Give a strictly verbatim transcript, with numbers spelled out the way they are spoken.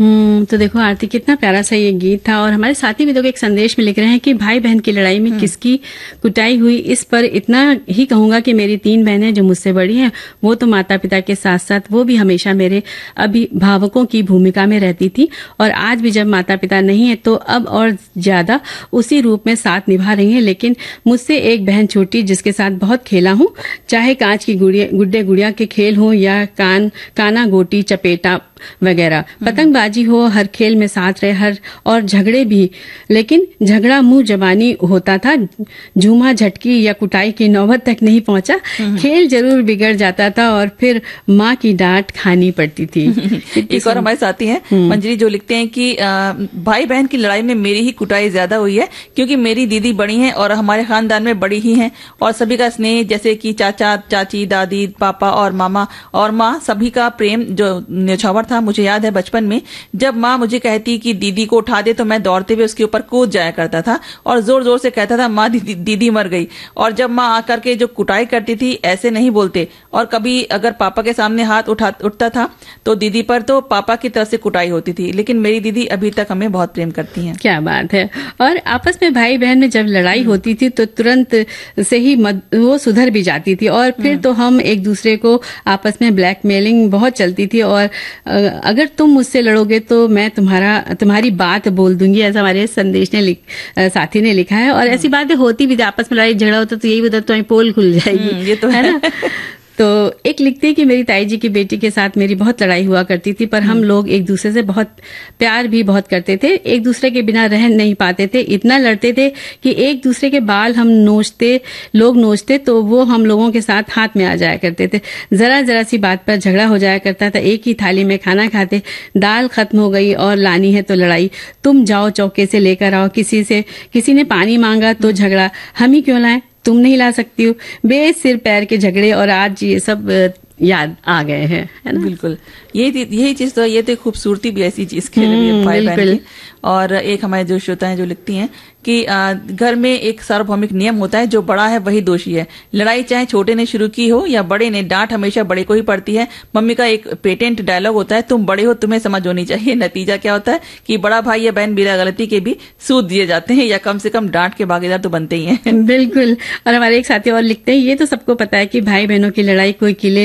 हम्म तो देखो आरती, कितना प्यारा सा ये गीत था। और हमारे साथी भी देखो एक संदेश में लिख रहे हैं कि भाई बहन की लड़ाई में किसकी कुटाई हुई, इस पर इतना ही कहूंगा कि मेरी तीन बहनें जो मुझसे बड़ी हैं वो तो माता पिता के साथ साथ वो भी हमेशा मेरे अभिभावकों की भूमिका में रहती थी, और आज भी जब माता पिता नहीं है तो अब और ज्यादा उसी रूप में साथ निभा रही हैं। लेकिन मुझसे एक बहन छोटी जिसके साथ बहुत खेला हूं, चाहे कांच की गुड़िया गुड्डे गुड़िया के खेल हो या कान काना गोटी चपेटा वगैरह, पतंगबाजी हो, हर खेल में साथ रहे, हर और झगड़े भी, लेकिन झगड़ा मुंह जबानी होता था, झूमा झटकी या कुटाई की नौबत तक नहीं पहुंचा। खेल जरूर बिगड़ जाता था और फिर माँ की डांट खानी पड़ती थी। एक और हमारे साथी हैं मंजरी, जो लिखते हैं कि आ, भाई बहन की लड़ाई में मेरी ही कुटाई ज्यादा हुई है, क्योंकि मेरी दीदी बड़ी हैं और हमारे खानदान में बड़ी ही हैं, और सभी का स्नेह जैसे कि चाचा चाची दादी पापा और मामा और माँ, सभी का प्रेम जो न्यौछावर था। मुझे याद है बचपन में जब माँ मुझे कहती कि दीदी को उठा दे तो मैं दौड़ते हुए उसके ऊपर कूद जाया करता था और जोर जोर से कहता था माँ दीदी, दीदी मर गई। और जब माँ आकर के जो कुटाई करती थी ऐसे नहीं बोलते, और कभी अगर पापा के सामने हाथ उठा उठता था तो दीदी पर तो पापा की तरफ से कुटाई होती थी। लेकिन मेरी दीदी अभी तक हमें बहुत प्रेम करती हैं। क्या बात है। और आपस में भाई बहन में जब लड़ाई होती थी तो तुरंत से ही मद, वो सुधर भी जाती थी, और फिर तो हम एक दूसरे को आपस में ब्लैकमेलिंग बहुत चलती थी, और अगर तुम मुझसे लड़ोगे तो मैं तुम्हारा तुम्हारी बात बोल दूंगी, ऐसा हमारे संदेश ने लिख, साथी ने लिखा है। और ऐसी बातें होती भी थी, आपस में लड़ाई झगड़ा होता तो यही बता तुम्हारी पोल खुल जाएगी, ये तो है ना। तो एक लिखते हैं कि मेरी ताई जी की बेटी के साथ मेरी बहुत लड़ाई हुआ करती थी, पर हम लोग एक दूसरे से बहुत प्यार भी बहुत करते थे, एक दूसरे के बिना रह नहीं पाते थे, इतना लड़ते थे कि एक दूसरे के बाल हम नोचते लोग नोचते तो वो हम लोगों के साथ हाथ में आ जाया करते थे। जरा जरा सी बात पर झगड़ा हो जाया करता था, एक ही थाली में खाना खाते, दाल खत्म हो गई और लानी है तो लड़ाई, तुम जाओ चौके से लेकर आओ, किसी से किसी ने पानी मांगा तो झगड़ा, हम ही क्यों लाए, तुम नहीं ला सकती हो, बे सिर पैर के झगड़े, और आज ये सब याद आ गए हैं, है ना। बिल्कुल, यही यही चीज तो, ये तो खूबसूरती भी ऐसी चीज के लिए भाई बहन की। और एक हमारे जो श्रोता हैं जो लिखती हैं कि आ, घर में एक सार्वभौमिक नियम होता है, जो बड़ा है वही दोषी है। लड़ाई चाहे छोटे ने शुरू की हो या बड़े ने, डांट हमेशा बड़े को ही पड़ती है। मम्मी का एक पेटेंट डायलॉग होता है, तुम बड़े हो तुम्हें समझ होनी चाहिए। नतीजा क्या होता है कि बड़ा भाई या बहन बिना गलती के भी सूद दिए जाते हैं, या कम से कम डांट के भागीदार तो बनते ही हैं। बिल्कुल। और हमारे एक साथी और लिखते हैं, ये तो सबको पता है कि भाई बहनों की लड़ाई कोई किले